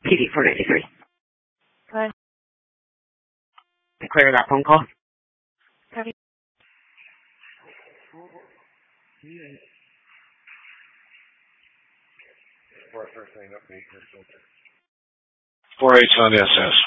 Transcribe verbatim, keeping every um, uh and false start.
P D four ninety-three. Good. Clear that phone call. Copy. Four H on the S S.